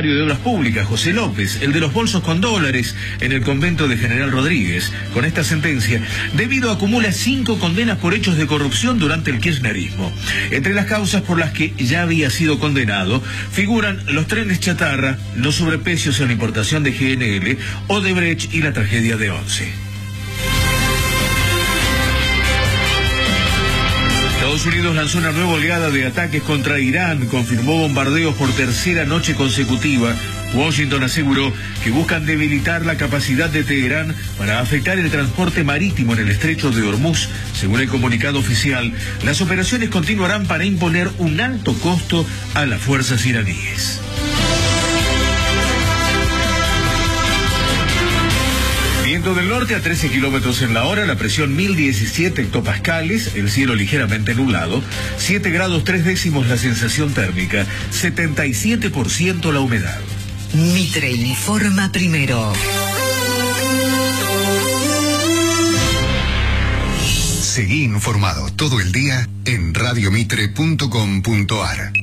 secretario de Obras Públicas, José López, el de los bolsos con dólares en el convento de General Rodríguez. Con esta sentencia, debido acumula 5 condenas por hechos de corrupción durante el kirchnerismo. Entre las causas por las que ya había sido condenado, figuran los trenes chatarra, los sobreprecios en la importación de GNL, Odebrecht y la tragedia de Once. Estados Unidos lanzó una nueva oleada de ataques contra Irán, confirmó bombardeos por tercera noche consecutiva. Washington aseguró que buscan debilitar la capacidad de Teherán para afectar el transporte marítimo en el estrecho de Hormuz. Según el comunicado oficial, las operaciones continuarán para imponer un alto costo a las fuerzas iraníes. Viento del norte a 13 kilómetros en la hora, la presión 1017 hectopascales, el cielo ligeramente nublado, 7 grados 3 décimos la sensación térmica, 77% la humedad. Mitre informa primero. Seguí informado todo el día en radiomitre.com.ar.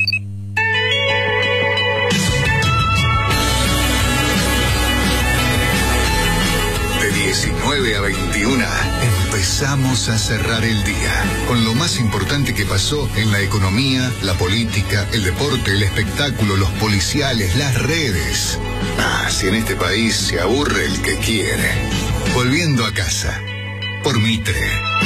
De 19 a 21 empezamos a cerrar el día con lo más importante que pasó en la economía, la política, el deporte, el espectáculo, los policiales, las redes. Si en este país se aburre el que quiere. Volviendo a casa, por Mitre.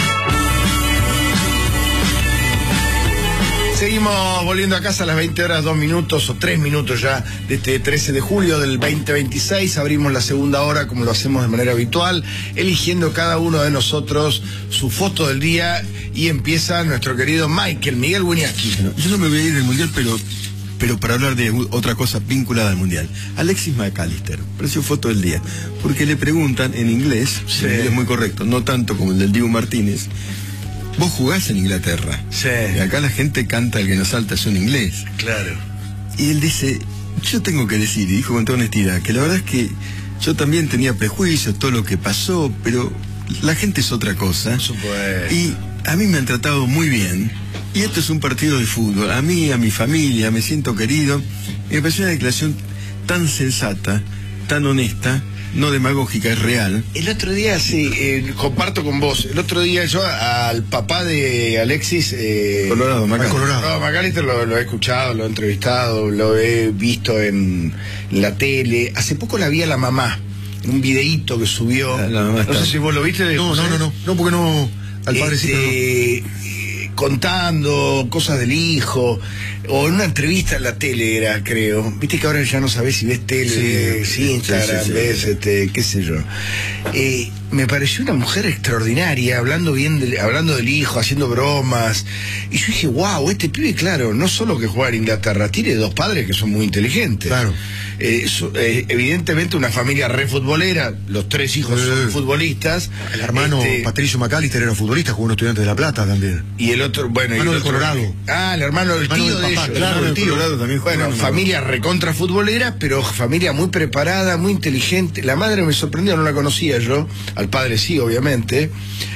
Seguimos volviendo a casa a las 20 horas, 2 minutos o 3 minutos ya de este 13 de julio del 2026. Abrimos la segunda hora como lo hacemos de manera habitual, eligiendo cada uno de nosotros su foto del día, y empieza nuestro querido Miguel Wiñaski. Yo no me voy a ir del Mundial, pero para hablar de otra cosa vinculada al Mundial. Alexis McAllister, precio foto del día, porque le preguntan en inglés, sí. En inglés muy correcto, no tanto como el del Dibu Martínez. Vos jugás en Inglaterra. Sí. Y acá la gente canta el que nos salta es un inglés. Claro. Y él dice, yo tengo que decir, y dijo con toda honestidad, que la verdad es que yo también tenía prejuicios, todo lo que pasó, pero la gente es otra cosa. Y a mí me han tratado muy bien. Y esto es un partido de fútbol. A mí, a mi familia, me siento querido. Y me pareció una declaración tan sensata, tan honesta, no demagógica, es real. El otro día, sí, comparto con vos. El otro día yo al papá de Alexis... Colorado. McAllister lo he escuchado, lo he entrevistado, lo he visto en la tele. Hace poco la vi a la mamá, un videíto que subió. La mamá no sé si vos lo viste. No, porque no... Al padrecito no. Contando cosas del hijo, o en una entrevista en la tele era, creo. Viste que ahora ya no sabés si ves tele, Instagram, ves, qué sé yo. Me pareció una mujer extraordinaria, hablando del hijo, haciendo bromas. Y yo dije, wow, este pibe, claro, no solo que juega en Inglaterra, tiene 2 padres que son muy inteligentes. Claro. Evidentemente una familia re futbolera, los 3 hijos son futbolistas. El hermano Patricio McAllister era futbolista, jugó en Estudiantes de La Plata también. Y el otro, bueno... El hermano y el de otro, Colorado. El hermano del tío de ellos. Claro, el tío. Colorado también. Bueno, familia recontra futbolera, pero familia muy preparada, muy inteligente. La madre me sorprendió, no la conocía yo. Al padre sí, obviamente.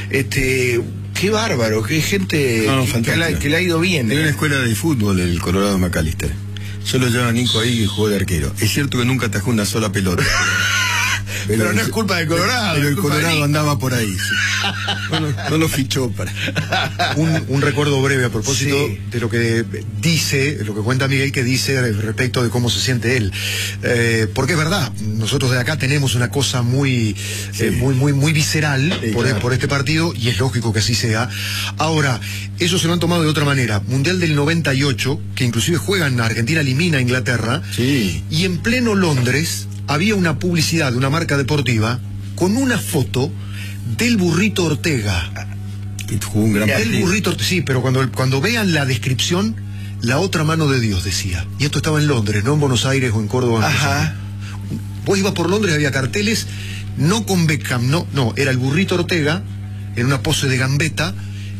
Qué bárbaro, qué gente que le ha ido bien. Tiene una escuela de fútbol el Colorado McAllister. Yo lo llevo a Nico ahí y jugó de arquero. Es cierto que nunca atajó una sola pelota. Pero no es culpa de Colorado. Pero el Colorado andaba por ahí. Sí. No lo fichó para. Un recuerdo breve a propósito de lo que dice, lo que cuenta Miguel, que dice respecto de cómo se siente él. Porque es verdad, nosotros de acá tenemos una cosa muy visceral por este partido, y es lógico que así sea. Ahora, eso se lo han tomado de otra manera. Mundial del 98, que inclusive juegan, Argentina elimina a Inglaterra, y en pleno Londres había una publicidad de una marca deportiva con una foto del Burrito Ortega. Un gran del Burrito Ortega, sí, pero cuando vean la descripción, la otra mano de Dios decía. Y esto estaba en Londres, no en Buenos Aires o en Córdoba. Ajá. Vos ibas por Londres, había carteles, no con Beckham, no, era el Burrito Ortega, en una pose de gambeta,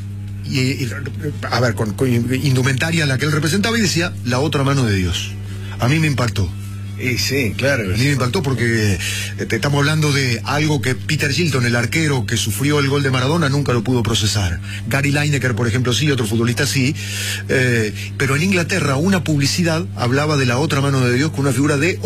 a ver, con indumentaria la que él representaba, y decía, la otra mano de Dios. A mí me impactó. Sí, claro. A mí me impactó porque estamos hablando de algo que Peter Shilton, el arquero que sufrió el gol de Maradona, nunca lo pudo procesar. Gary Lineker, por ejemplo, sí, otro futbolista sí. Pero en Inglaterra una publicidad hablaba de la otra mano de Dios con una figura de